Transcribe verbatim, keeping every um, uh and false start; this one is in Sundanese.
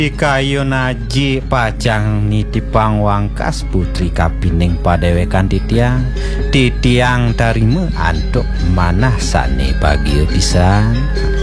Kayu naji pacang nitipang wangkas putri kapining padewekan titiang titiang tarime antuk manah sane bagio pisan.